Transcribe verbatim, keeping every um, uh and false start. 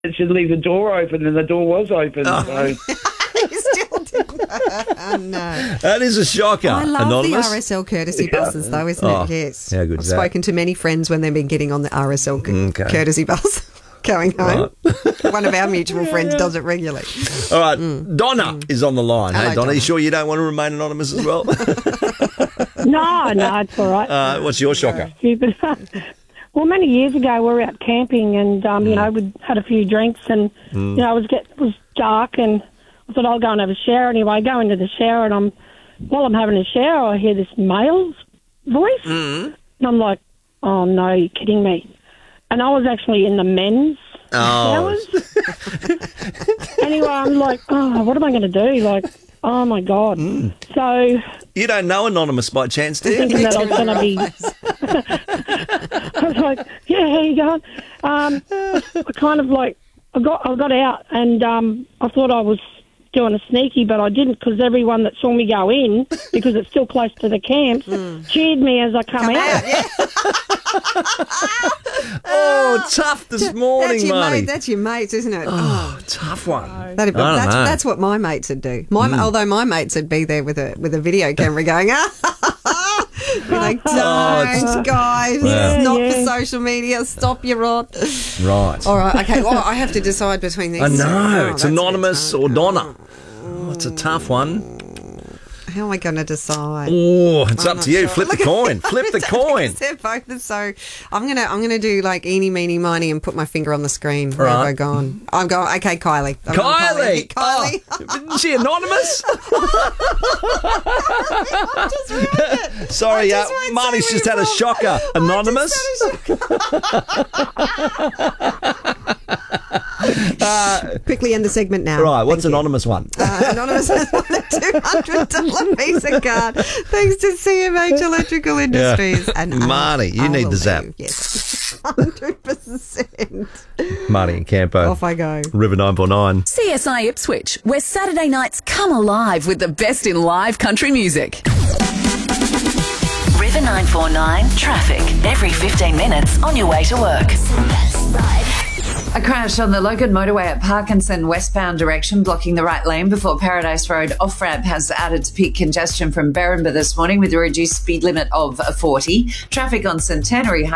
it should leave the door open, and the door was open. Oh. So. You still didn't. Oh, no. That is a shocker. I love Anonymous. the R S L courtesy buses, though, isn't Oh, it? Yes. how good I've is that? spoken to many friends when they've been getting on the R S L cu- Okay. courtesy bus going home. One of our mutual friends does it regularly. All right, Donna is on the line. Hello, hey, Donna, Donna. you sure you don't want to remain anonymous as well? No, no, it's all right. uh, what's your shocker? Stupid. Well, many years ago, we were out camping, and um, you know, we'd had a few drinks, and you know, it was get it was dark, and I thought I'll go and have a shower. Anyway, I go into the shower, and I'm while I'm having a shower, I hear this male's voice, and I'm like, "Oh no, you're kidding me!" And I was actually in the men's Oh. showers. Anyway, I'm like, "Oh, what am I going to do?" Like, oh my god! So You don't know Anonymous by chance, do you? thinking that I was going to be. I was like, yeah, how you going? Um, I kind of like, I got I got out, and um, I thought I was doing a sneaky, but I didn't, because everyone that saw me go in, because it's still close to the camp, cheered me as I come, Come out. out, yeah. Oh, tough this morning, That's your Marty. mate. That's your mates, isn't it? Oh, tough one. That'd be, I don't that's, know. that's what my mates would do. My, Although my mates would be there with a with a video camera going, ah, be like, don't, Oh, guys, Yeah. it's not Yeah. for social media. Stop your rot. Right. All right, okay. Well, I have to decide between these. I two. know. Oh, it's that's a bit Anonymous tough. or Donna. Oh, it's a tough one. How am I going to decide? Oh, it's I'm up not to you. sure. Flip the Look at- coin. Flip the coin. They're both so. I'm gonna I'm gonna do like eeny meeny miny and put my finger on the screen. Where Right. have I gone? I'm going. Okay, Kylie. I'm going Kylie. Kylie. Oh, isn't she anonymous? I just ruined it. Sorry, I uh, just won't Marty's say just where had a you're shocker. from. I Anonymous? just had a shock. Quickly end the segment now. Right, what's Thank you. anonymous one? Uh, Anonymous has won a two hundred dollars Visa card thanks to C M H Electrical Industries. Yeah. And uh, Marty, you I need will the zap. do. Yes, one hundred percent. Marty and Campo. Off I go. River nine four nine. C S I Ipswich, where Saturday nights come alive with the best in live country music. River nine four nine traffic every fifteen minutes on your way to work. A crash on the Logan motorway at Parkinson westbound direction, blocking the right lane before Paradise Road off-ramp has added to peak congestion from Berrinba this morning with a reduced speed limit of forty. Traffic on Centenary